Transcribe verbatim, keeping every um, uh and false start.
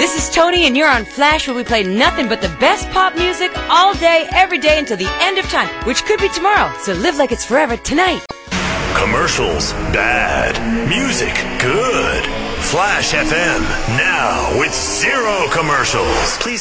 This is Tony, and you're on Flash, where we play nothing but the best pop music all day, every day, until the end of time, which could be tomorrow. So live like it's forever tonight. Commercials, bad. Music, good. Flash F M, now with zero commercials. Please